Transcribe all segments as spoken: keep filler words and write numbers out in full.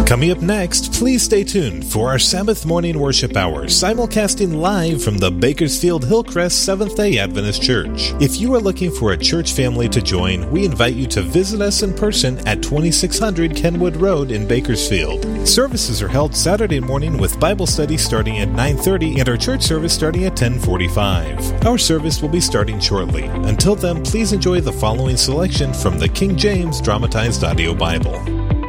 Coming up next, please stay tuned for our Sabbath morning worship hour, simulcasting live from the Bakersfield Hillcrest Seventh-day Adventist Church. If you are looking for a church family to join, we invite you to visit us in person at twenty-six hundred Kenwood Road in Bakersfield. Services are held Saturday morning with Bible study starting at nine thirty and our church service starting at ten forty-five. Our service will be starting shortly. Until then, please enjoy the following selection from the King James Dramatized Audio Bible.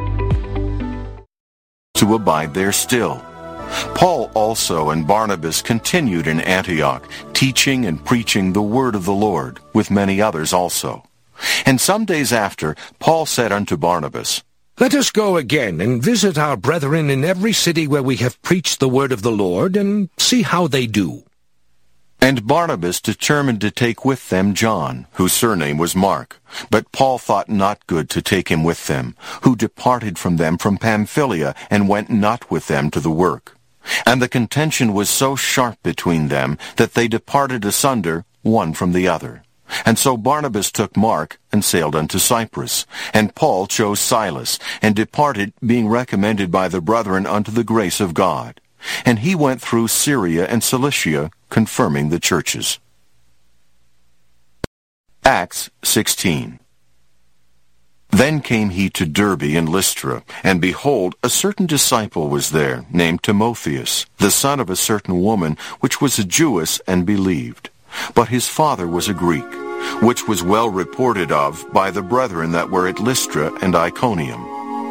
To abide there still. Paul also and Barnabas continued in Antioch, teaching and preaching the word of the Lord, with many others also. And some days after, Paul said unto Barnabas, Let us go again and visit our brethren in every city where we have preached the word of the Lord, and see how they do. And Barnabas determined to take with them John, whose surname was Mark. But Paul thought not good to take him with them, who departed from them from Pamphylia, and went not with them to the work. And the contention was so sharp between them, that they departed asunder, one from the other. And so Barnabas took Mark, and sailed unto Cyprus. And Paul chose Silas, and departed, being recommended by the brethren unto the grace of God. And he went through Syria and Cilicia, confirming the churches. Acts sixteen. Then came he to Derbe and Lystra, and behold, a certain disciple was there, named Timotheus, the son of a certain woman, which was a Jewess, and believed. But his father was a Greek, which was well reported of by the brethren that were at Lystra and Iconium.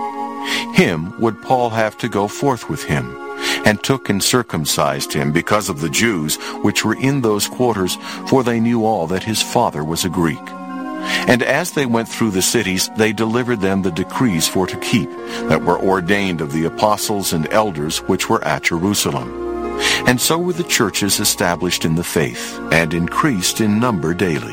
Him would Paul have to go forth with him, and took and circumcised him because of the Jews which were in those quarters, for they knew all that his father was a Greek. And as they went through the cities, they delivered them the decrees for to keep, that were ordained of the apostles and elders which were at Jerusalem. And so were the churches established in the faith, and increased in number daily.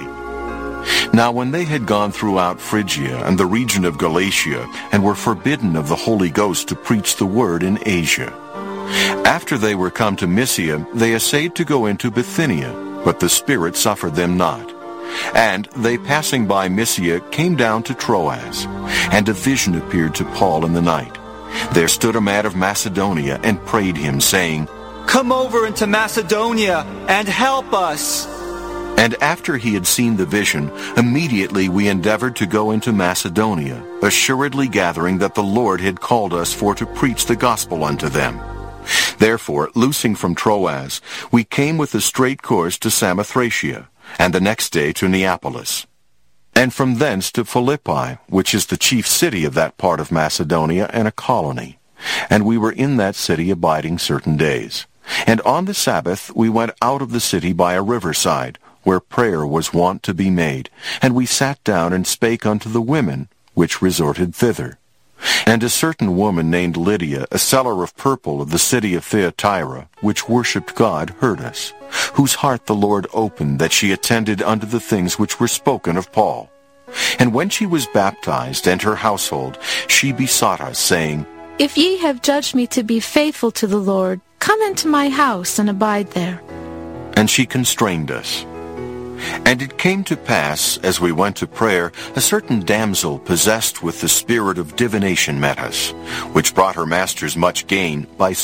Now when they had gone throughout Phrygia and the region of Galatia, and were forbidden of the Holy Ghost to preach the word in Asia, after they were come to Mysia, they essayed to go into Bithynia, but the Spirit suffered them not. And they passing by Mysia came down to Troas, and a vision appeared to Paul in the night. There stood a man of Macedonia, and prayed him, saying, Come over into Macedonia, and help us. And after he had seen the vision, immediately we endeavored to go into Macedonia, assuredly gathering that the Lord had called us for to preach the gospel unto them. Therefore, loosing from Troas, we came with a straight course to Samothracia, and the next day to Neapolis. And from thence to Philippi, which is the chief city of that part of Macedonia, and a colony. And we were in that city abiding certain days. And on the Sabbath we went out of the city by a riverside, where prayer was wont to be made. And we sat down and spake unto the women, which resorted thither. And a certain woman named Lydia, a seller of purple of the city of Thyatira, which worshipped God, heard us, whose heart the Lord opened, that she attended unto the things which were spoken of Paul. And when she was baptized, and her household, she besought us, saying, If ye have judged me to be faithful to the Lord, come into my house and abide there. And she constrained us. And it came to pass, as we went to prayer, a certain damsel possessed with the spirit of divination met us, which brought her masters much gain by